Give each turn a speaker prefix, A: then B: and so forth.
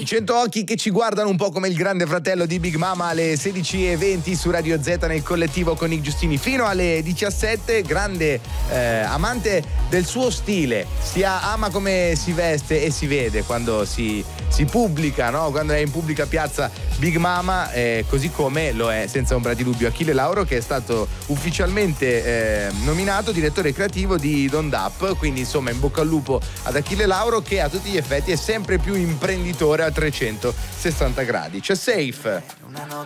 A: 100 occhi che ci guardano un po' come il grande fratello di Big Mama alle 16:20 su Radio Z nel collettivo con Nick Giustini fino alle 17. Grande amante del suo stile, ama come si veste e si vede quando si pubblica, no? Quando è in pubblica piazza Big Mama, così come lo è senza ombra di dubbio Achille Lauro, che è stato ufficialmente nominato direttore creativo di Don't Up. Quindi insomma in bocca al lupo ad Achille Lauro, che a tutti gli effetti è sempre più imprenditore a 360 gradi. C'è Safe.
B: Una